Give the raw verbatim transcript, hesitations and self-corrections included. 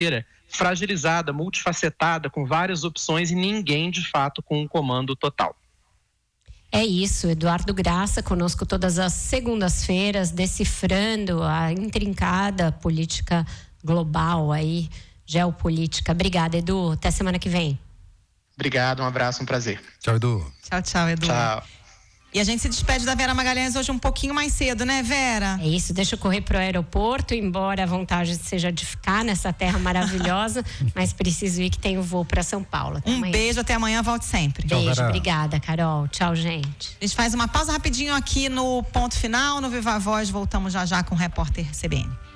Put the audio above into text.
fragilizada, multifacetada, com várias opções e ninguém, de fato, com um comando total. É isso, Eduardo Graça conosco todas as segundas-feiras, decifrando a intrincada política global aí, geopolítica. Obrigada, Edu. Até semana que vem. Obrigado, um abraço, um prazer. Tchau, Edu. Tchau, tchau, Edu. Tchau. E a gente se despede da Vera Magalhães hoje um pouquinho mais cedo, né, Vera? É isso, deixa eu correr pro aeroporto, embora a vontade seja de ficar nessa terra maravilhosa, mas preciso ir que tem o voo para São Paulo. Até um amanhã. Beijo, até amanhã, volte sempre. Beijo, Tchau, obrigada, Carol. Tchau, gente. A gente faz uma pausa rapidinho aqui no Ponto Final, no Viva Voz, voltamos já já com o repórter C B N.